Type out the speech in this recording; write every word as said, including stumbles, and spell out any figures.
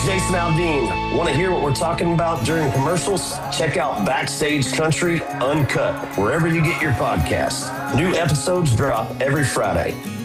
Jason Aldean. Want to hear what we're talking about during commercials? Check out Backstage Country Uncut, wherever you get your podcasts. New episodes drop every Friday.